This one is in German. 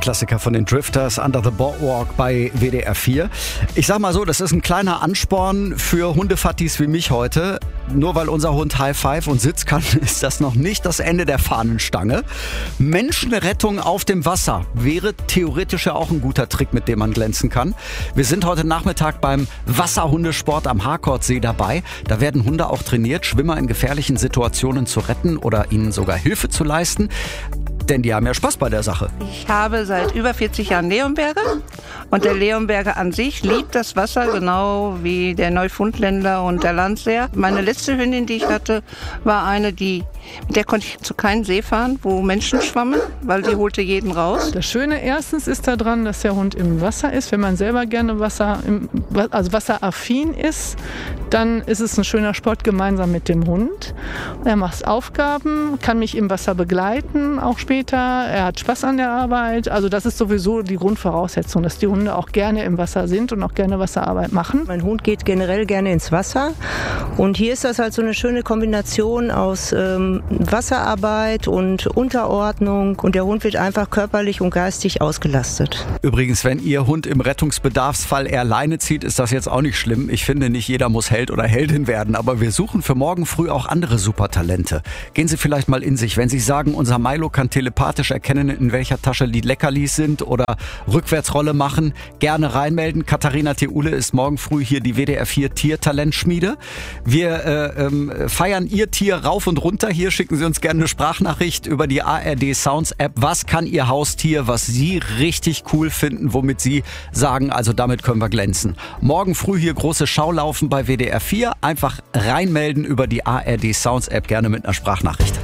Klassiker von den Drifters, Under the Boardwalk bei WDR 4. Ich sag mal so, das ist ein kleiner Ansporn für Hundefattis wie mich heute. Nur weil unser Hund High Five und Sitz kann, ist das noch nicht das Ende der Fahnenstange. Menschenrettung auf dem Wasser wäre theoretisch ja auch ein guter Trick, mit dem man glänzen kann. Wir sind heute Nachmittag beim Wasserhundesport am Harkordsee dabei. Da werden Hunde auch trainiert, Schwimmer in gefährlichen Situationen zu retten oder ihnen sogar Hilfe zu leisten. Denn die haben ja Spaß bei der Sache. Ich habe seit über 40 Jahren Leonberger und der Leonberger an sich liebt das Wasser, genau wie der Neufundländer und der Landseer. Meine letzte Hündin, die ich hatte, war eine, mit der konnte ich zu keinem See fahren, wo Menschen schwammen, weil die holte jeden raus. Das Schöne erstens ist daran, dass der Hund im Wasser ist. Wenn man selber gerne wasseraffin ist, dann ist es ein schöner Sport gemeinsam mit dem Hund. Er macht Aufgaben, kann mich im Wasser begleiten, auch später. Er hat Spaß an der Arbeit. Also das ist sowieso die Grundvoraussetzung, dass die Hunde auch gerne im Wasser sind und auch gerne Wasserarbeit machen. Mein Hund geht generell gerne ins Wasser und hier ist das halt so eine schöne Kombination aus Wasserarbeit und Unterordnung und der Hund wird einfach körperlich und geistig ausgelastet. Übrigens, wenn Ihr Hund im Rettungsbedarfsfall eher Leine zieht, ist das jetzt auch nicht schlimm. Ich finde, nicht jeder muss Held oder Heldin werden, aber wir suchen für morgen früh auch andere Supertalente. Gehen Sie vielleicht mal in sich, wenn Sie sagen, unser Milo kann telepathisch erkennen, in welcher Tasche die Leckerlis sind oder Rückwärtsrolle machen, gerne reinmelden. Katharina Theule ist morgen früh hier die WDR 4 Tiertalentschmiede. Wir feiern Ihr Tier rauf und runter. Hier schicken Sie uns gerne eine Sprachnachricht über die ARD Sounds App. Was kann Ihr Haustier, was Sie richtig cool finden, womit Sie sagen, also damit können wir glänzen. Morgen früh hier große Schaulaufen bei WDR 4. Einfach reinmelden über die ARD Sounds App, gerne mit einer Sprachnachricht.